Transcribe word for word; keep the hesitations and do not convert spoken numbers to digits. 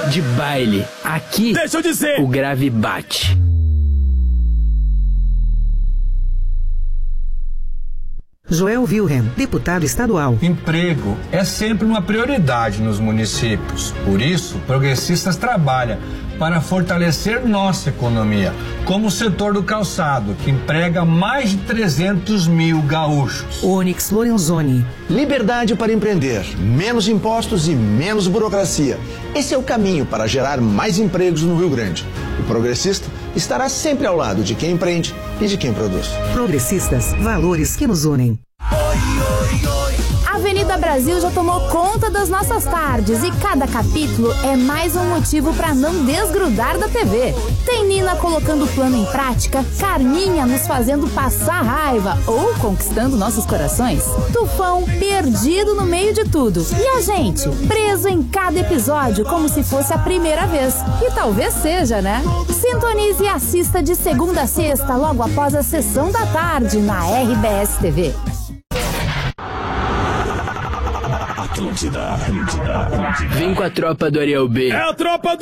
de baile. Aqui, deixa eu dizer, o grave bate. Joel Wilhelm, deputado estadual. Emprego é sempre uma prioridade nos municípios. Por isso, Progressistas trabalha para fortalecer nossa economia, como o setor do calçado, que emprega mais de trezentos mil gaúchos. Onyx Lorenzoni. Liberdade para empreender, menos impostos e menos burocracia. Esse é o caminho para gerar mais empregos no Rio Grande. O Progressista estará sempre ao lado de quem empreende e de quem produz. Progressistas, valores que nos unem. Avenida Brasil já tomou conta das nossas tardes e cada capítulo é mais um motivo para não desgrudar da T V. Tem Nina colocando o plano em prática, Carminha nos fazendo passar raiva ou conquistando nossos corações, Tufão perdido no meio de tudo e a gente preso em cada episódio como se fosse a primeira vez. E talvez seja, né? Sintonize e assista de segunda a sexta logo após a sessão da tarde na R B S T V. Atlântida, Atlântida, Atlântida. Vem com a tropa do Ariel B. É a tropa do